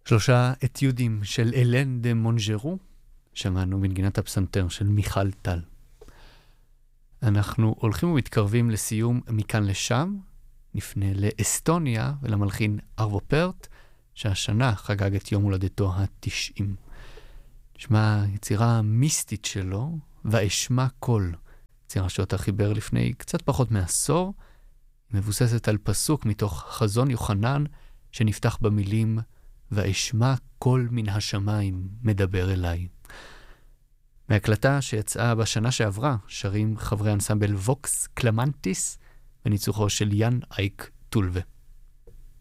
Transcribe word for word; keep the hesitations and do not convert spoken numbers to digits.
שלושה אתיודים של אלן דה מונג'רו, שמענו מנגינת הפסנתר של מיכל טל. אנחנו הולכים ומתקרבים לסיום מכאן לשם, נפנה לאסטוניה ולמלחין ארבו פרט, שהשנה חגג את יום הולדתו ה-תשעים. נשמע יצירה מיסטית שלו, ואשמע קול, יצירה שאותה חיבר לפני קצת פחות מעשור, מבוססת על פסוק מתוך חזון יוחנן, שנפתח במילים, ואשמע קול מן השמיים מדבר אליי. מהקלטה שיצאה בשנה שעברה, שרים חברי אנסמבל ווקס קלמנטיס, בניצוחו של יאן אייק טולווה.